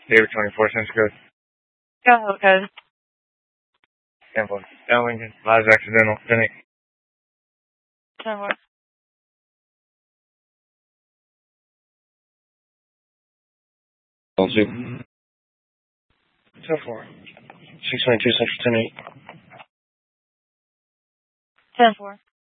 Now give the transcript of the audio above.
David 24 cents good. Go code. 10-4. Down Lincoln. Lives accidental. Finish. 10-4. All 2. 10-4. 692 Central 10-8. 10-4.